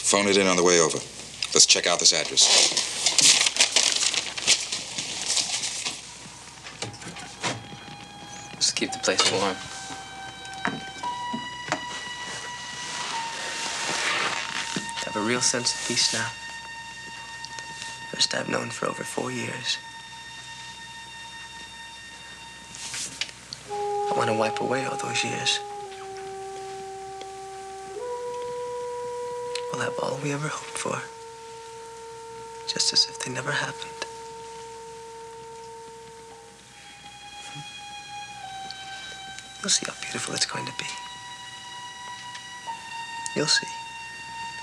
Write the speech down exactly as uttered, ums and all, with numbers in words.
Phone it in on the way over. Let's check out this address. Just keep the place warm. I have a real sense of peace now. First I've known for over four years. I want to wipe away all those years. We'll have all we ever hoped for, just as if they never happened. You'll see how beautiful it's going to be. You'll see.